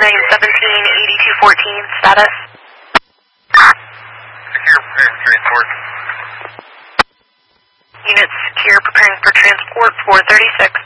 917-8214, status? Secure, preparing for transport. Unit secure, preparing for transport, 436.